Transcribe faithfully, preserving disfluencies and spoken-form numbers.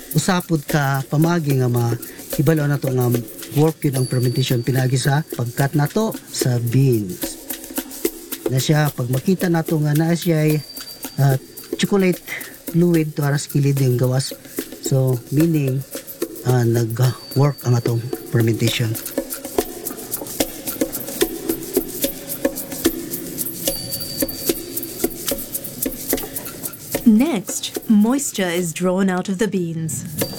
usapod ka pamagi nga ma ibalo na to nga work yun ang fermentation pinagi sa pagkat nato sa beans na siya pag makita nato nga na siya ay uh, chocolate fluid to aras kilid yung gawas, so meaning uh, nag-work ang atong fermentation. Next, moisture is drawn out of the beans.